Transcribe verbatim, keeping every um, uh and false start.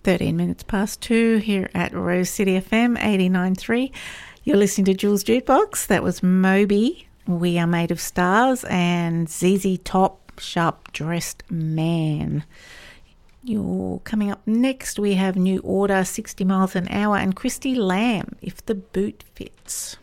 thirteen minutes past two here at Rose City F M eighty-nine point three. You're listening to Jules Jukebox. That was Moby, We Are Made of Stars, and Z Z Top, Sharp Dressed Man. You're coming up next. We have New Order, sixty miles an hour, and Christy Lamb, If the Boot Fits.